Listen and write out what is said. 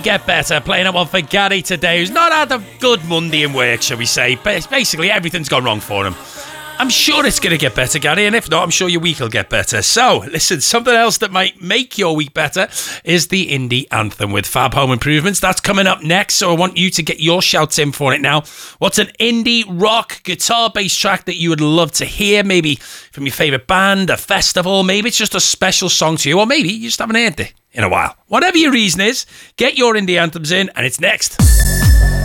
Get Better, playing up one for Gary today, who's not had a good Monday in work, shall we say. Basically, everything's gone wrong for him. I'm sure it's going to get better, Gary, and if not, I'm sure your week will get better. So, listen, something else that might make your week better is the indie anthem with Fab Home Improvements. That's coming up next, so I want you to get your shouts in for it now. What's an indie rock guitar-based track that you would love to hear? Maybe from your favourite band, a festival, maybe it's just a special song to you, or maybe you just haven't heard it in a while. Whatever your reason is, get your indie anthems in, and it's next.